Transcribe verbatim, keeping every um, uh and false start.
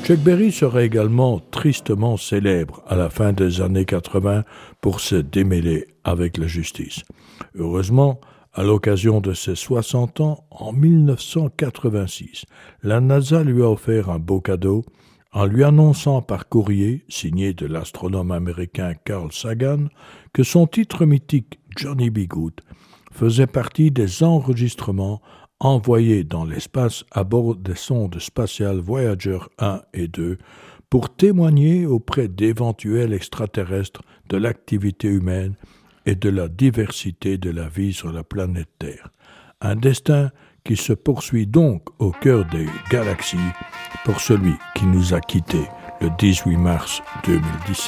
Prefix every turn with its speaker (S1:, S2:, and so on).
S1: Chuck Berry sera également tristement célèbre à la fin des années quatre-vingts pour se démêler avec la justice. Heureusement, à l'occasion de ses soixante ans, en dix-neuf cent quatre-vingt-six, la NASA lui a offert un beau cadeau en lui annonçant par courrier, signé de l'astronome américain Carl Sagan, que son titre mythique Johnny B. Good faisait partie des enregistrements envoyés dans l'espace à bord des sondes spatiales Voyager un et deux pour témoigner auprès d'éventuels extraterrestres de l'activité humaine et de la diversité de la vie sur la planète Terre. Un destin qui se poursuit donc au cœur des galaxies pour celui qui nous a quittés le dix-huit mars deux mille dix-sept.